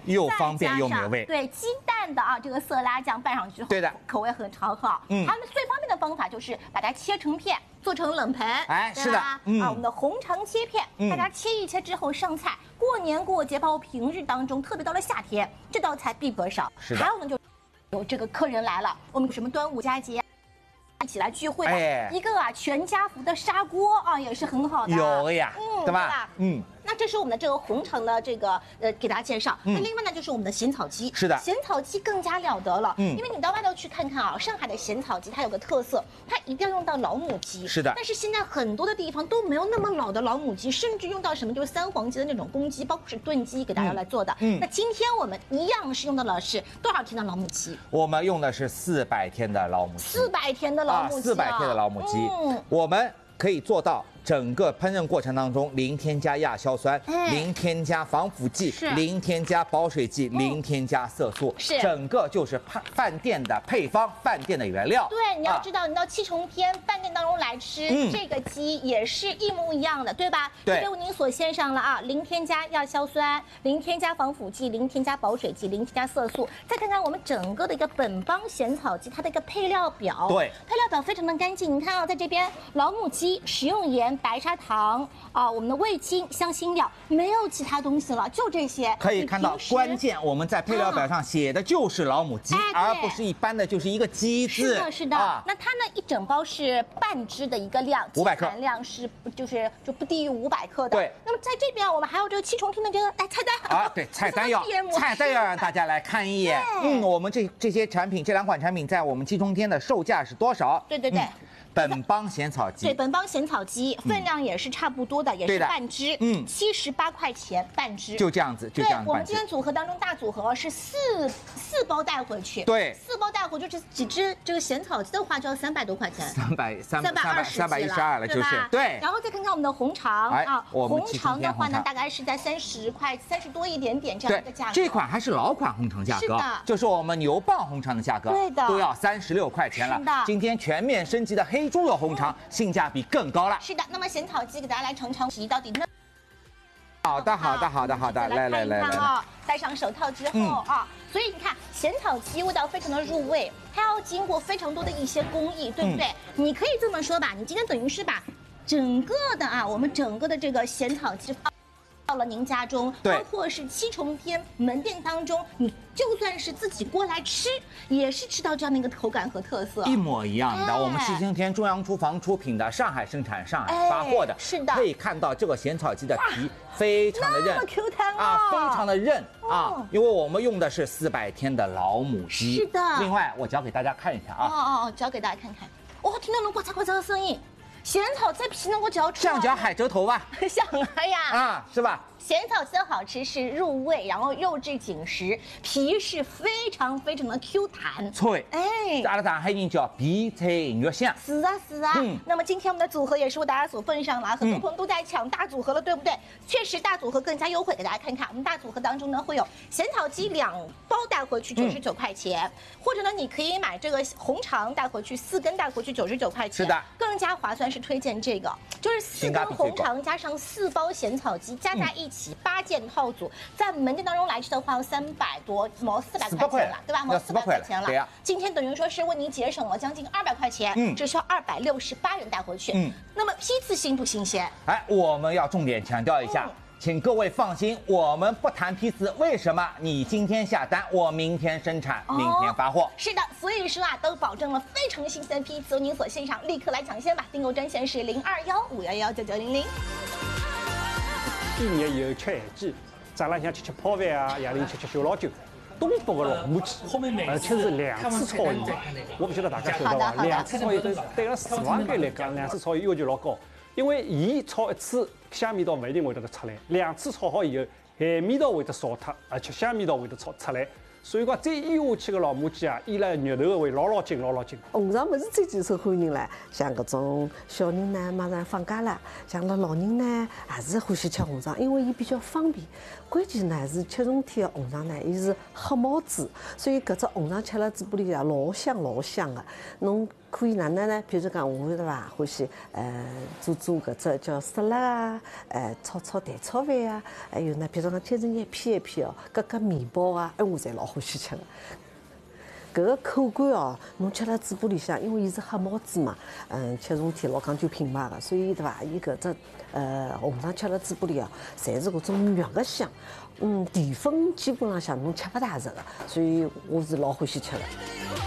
又方便又美味。 对，鸡蛋的啊，这个色拉酱拌上去后， 对的， 口味很超好。他们最方便的方法就是把它切成片，做成冷盆。 哎，是的， 啊，我们的红肠切片，大家切一切之后上菜。过年过节，包括平日当中，特别到了夏天，这道菜必不可少。 是的。 还有呢，就有这个客人来了，我们什么端午佳节。一起来聚会的，一个啊全家福的砂锅啊也是很好的， 有呀，对吧？ 那这是我们的这个红肠的这个给大家介绍。那另外呢就是我们的咸草鸡， 是的， 咸草鸡更加了得了，因为你到外头去看看啊，上海的咸草鸡它有个特色，它一定要用到老母鸡， 是的。 但是现在很多的地方都没有那么老的老母鸡，甚至用到什么就是三黄鸡的那种公鸡，包括是炖鸡给大家来做的。那今天我们一样是用到了是多少天的老母鸡？ 我们用的是400天的老母鸡 ，400天的老母鸡 ，400天的老母鸡，我们可以做到。整个烹饪过程当中，零添加亚硝酸，零添加防腐剂，零添加保水剂，零添加色素，整个就是饭店的配方，饭店的原料。 对，你要知道，你到7重天饭店当中来吃，这个鸡也是一模一样的，对吧？ 对， 这边为您所献上了啊，零添加亚硝酸，零添加防腐剂，零添加保水剂，零添加色素。再看看我们整个的一个本帮咸草鸡，它的一个配料表， 对， 配料表非常的干净。你看啊，在这边老母鸡食用盐。白砂糖啊，我们的味精、香辛料，没有其他东西了，就这些。 可以看到，关键我们在配料表上写的就是老母鸡，而不是一般的就是一个鸡字。 是的，是的。那它呢，一整包是半只的一个量 ，500克， 含量是就不低于500克的。 对。 那么在这边我们还有这个7重天的这个菜单啊，对，菜单要让大家来看一眼。我们这些产品，这2款产品在我们7重天的售价是多少？ 对对对。 本帮咸草鸡， 对，本帮咸草鸡分量也是差不多的，也是半只，78块钱半只， 就这样子， 对，我们今天组合当中大组合是四包带回去， 对 ，4包带回去这几只这个咸草鸡的话就要300多块钱 ，322了，就是对。 然后再看看我们的红肠啊， 红肠的话呢，大概是在30块30多一点点这样一个价格。 这款还是老款红肠价格，就是我们牛蒡红肠的价格， 对的， 都要36块钱了。 是的， 今天全面升级的黑猪肉红肠性价比更高了。 是的，那么咸草鸡给大家来尝尝皮到底呢？ 好的，来啊！戴上手套之后啊，所以你看咸草鸡味道非常的入味，它要经过非常多的一些工艺，对不对？你可以这么说吧，你今天等于是把整个的我们整个的这个咸草鸡到了您家中，包括是7重天门店当中，你就算是自己过来吃，也是吃到这样的一个口感和特色， 一模一样的。我们7重天中央厨房出品的，上海生产、上海发货的， 是的， 可以看到这个咸草鸡的皮非常的韧， Q 弹非常的韧因为我们用的是400天的老母鸡。 是的。 另外，我教给大家看一下教给大家看看，听到那呱嚓呱嚓的声音。咸草在皮能够嚼出来， 像嚼海蜇头吧？ 像呀， 是吧？ 咸草鸡的好吃是入味，然后肉质紧实，皮是非常非常的 Q 弹脆。阿拉上海人叫皮脆肉香。 是啊。那么今天我们的组合也是为大家所奉上了，很多朋友都在抢大组合了，对不对？确实大组合更加优惠，给大家看看。我们大组合当中呢会有咸草鸡2包带回去99块钱，或者呢你可以买这个红肠带回去4根带回去99块钱。 是的， 更加划算是推荐这个，就是4根红肠加上4包咸草鸡加在一起8件套组，在门店当中来吃的话要300多毛400块钱了，对吧？毛400块钱了。 对呀。 今天等于说是为您节省了将近200块钱，只需要268元带回去。那么批次新不新鲜？ 我们要重点强调一下。请各位放心，我们不谈批次，为什么？你今天下单，我明天生产，明天发货。 是的，所以说都保证了非常新鲜的批次，由您所献上，立刻来抢先吧！订购专线是0215119900。 一年以后吃咸鸡，早浪向吃泡饭夜里吃小老酒。东北的老母鸡，而且是2次炒盐。我不晓得大家晓得伐？2次炒盐对个厨房界来讲，2次炒盐要求老高。因为盐炒1次，虾味道不一定会得出来，2次炒好以后，咸味道会得少脱，而且虾味道会得出来。所以讲，再腌下去个老母鸡腌了肉头会老紧。 红肠不是最受欢迎了，像搿种小人呢，马上放假了，像老人呢，也是欢喜吃红肠，因为伊比较方便。关键呢是7重天的红肠呢，伊是黑毛猪，所以搿只红肠吃了嘴巴里老香的。侬可以哪能呢？譬如讲，我对伐，欢喜做搿只叫沙拉啊，炒蛋炒饭啊，还有呢，譬如讲切成一片一片哦，夹面包啊，我侪老欢喜吃的。搿个口感哦，侬吃辣嘴巴里向，因为伊是黑毛猪嘛，七重天老讲究品牌的，所以对伐？伊搿只红肠吃辣嘴巴里哦，侪是搿种肉个香，淀粉基本浪向侬吃勿大着个，所以我是老欢喜吃的。